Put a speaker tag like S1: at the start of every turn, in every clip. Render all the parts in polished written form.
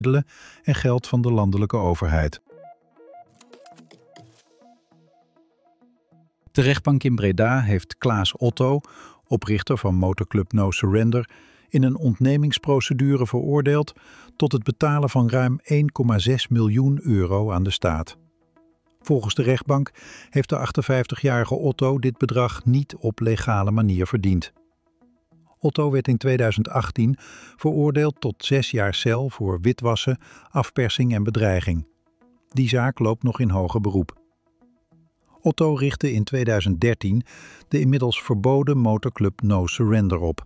S1: middelen en geld van de landelijke overheid. De rechtbank in Breda heeft Klaas Otto, oprichter van motorclub No Surrender, in een ontnemingsprocedure veroordeeld tot het betalen van ruim 1,6 miljoen euro aan de staat. Volgens de rechtbank heeft de 58-jarige Otto dit bedrag niet op legale manier verdiend. Otto werd in 2018 veroordeeld tot 6 jaar cel voor witwassen, afpersing en bedreiging. Die zaak loopt nog in hoger beroep. Otto richtte in 2013 de inmiddels verboden motorclub No Surrender op.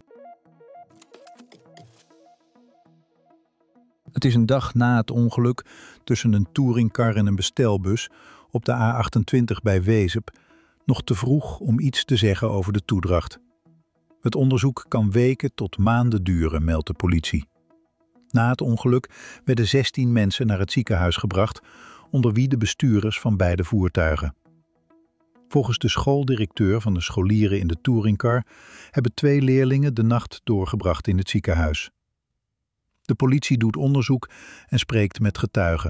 S1: Het is een dag na het ongeluk tussen een touringcar en een bestelbus op de A28 bij Wezep nog te vroeg om iets te zeggen over de toedracht. Het onderzoek kan weken tot maanden duren, meldt de politie. Na het ongeluk werden 16 mensen naar het ziekenhuis gebracht, onder wie de bestuurders van beide voertuigen. Volgens de schooldirecteur van de scholieren in de touringcar hebben 2 leerlingen de nacht doorgebracht in het ziekenhuis. De politie doet onderzoek en spreekt met getuigen.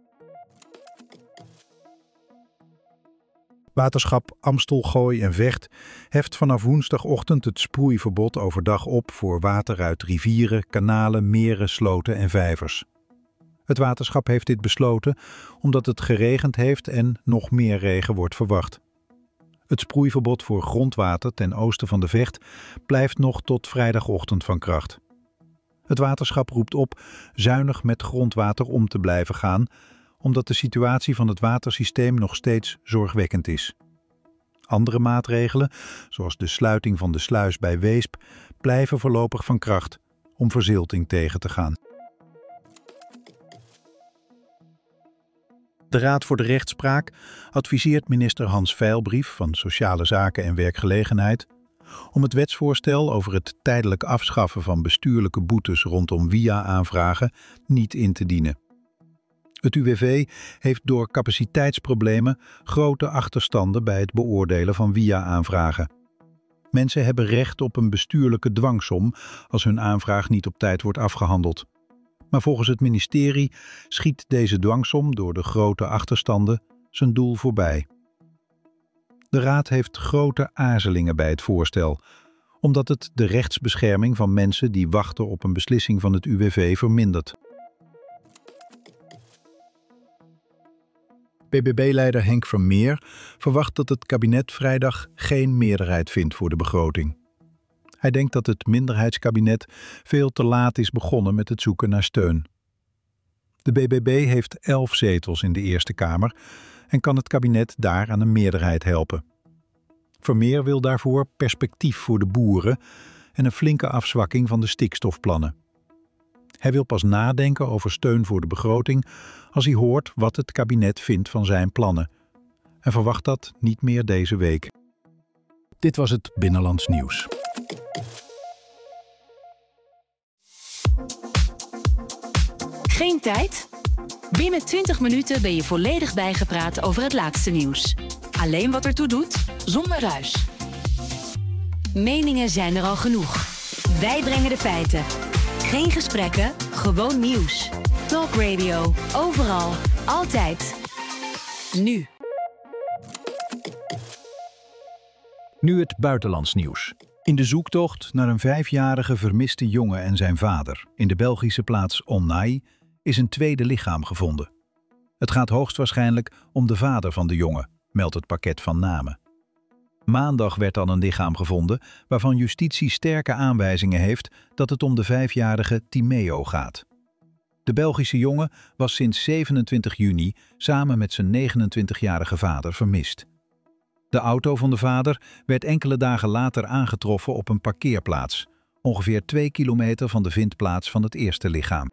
S1: Waterschap Amstel, Gooi en Vecht heft vanaf woensdagochtend het sproeiverbod overdag op voor water uit rivieren, kanalen, meren, sloten en vijvers. Het waterschap heeft dit besloten omdat het geregend heeft en nog meer regen wordt verwacht. Het sproeiverbod voor grondwater ten oosten van de Vecht blijft nog tot vrijdagochtend van kracht. Het waterschap roept op zuinig met grondwater om te blijven gaan, omdat de situatie van het watersysteem nog steeds zorgwekkend is. Andere maatregelen, zoals de sluiting van de sluis bij Weesp, blijven voorlopig van kracht om verzilting tegen te gaan. De Raad voor de Rechtspraak adviseert minister Hans Veilbrief van Sociale Zaken en Werkgelegenheid om het wetsvoorstel over het tijdelijk afschaffen van bestuurlijke boetes rondom via-aanvragen niet in te dienen. Het UWV heeft door capaciteitsproblemen grote achterstanden bij het beoordelen van via-aanvragen. Mensen hebben recht op een bestuurlijke dwangsom als hun aanvraag niet op tijd wordt afgehandeld. Maar volgens het ministerie schiet deze dwangsom door de grote achterstanden zijn doel voorbij. De Raad heeft grote aarzelingen bij het voorstel, omdat het de rechtsbescherming van mensen die wachten op een beslissing van het UWV vermindert. BBB-leider Henk Vermeer verwacht dat het kabinet vrijdag geen meerderheid vindt voor de begroting. Hij denkt dat het minderheidskabinet veel te laat is begonnen met het zoeken naar steun. De BBB heeft 11 zetels in de Eerste Kamer en kan het kabinet daar aan een meerderheid helpen. Vermeer wil daarvoor perspectief voor de boeren en een flinke afzwakking van de stikstofplannen. Hij wil pas nadenken over steun voor de begroting als hij hoort wat het kabinet vindt van zijn plannen. En verwacht dat niet meer deze week. Dit was het Binnenlands Nieuws.
S2: Geen tijd? Binnen 20 minuten ben je volledig bijgepraat over het laatste nieuws. Alleen wat ertoe doet, zonder ruis. Meningen zijn er al genoeg. Wij brengen de feiten. Geen gesprekken, gewoon nieuws. Talk Radio, overal, altijd. Nu.
S1: Nu het buitenlands nieuws. In de zoektocht naar een 5-jarige vermiste jongen en zijn vader in de Belgische plaats Onnai is een tweede lichaam gevonden. Het gaat hoogstwaarschijnlijk om de vader van de jongen, meldt het pakket van namen. Maandag werd dan een lichaam gevonden waarvan justitie sterke aanwijzingen heeft dat het om de 5-jarige Timeo gaat. De Belgische jongen was sinds 27 juni samen met zijn 29-jarige vader vermist. De auto van de vader werd enkele dagen later aangetroffen op een parkeerplaats, ongeveer 2 kilometer van de vindplaats van het eerste lichaam.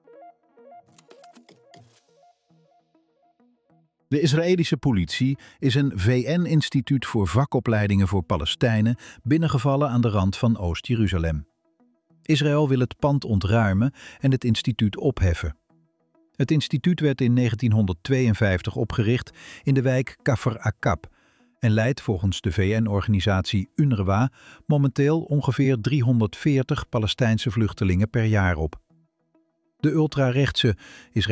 S1: De Israëlische politie is een VN-instituut voor vakopleidingen voor Palestijnen binnengevallen aan de rand van Oost-Jeruzalem. Israël wil het pand ontruimen en het instituut opheffen. Het instituut werd in 1952 opgericht in de wijk Kafr Akab en leidt volgens de VN-organisatie UNRWA momenteel ongeveer 340 Palestijnse vluchtelingen per jaar op. De ultrarechtse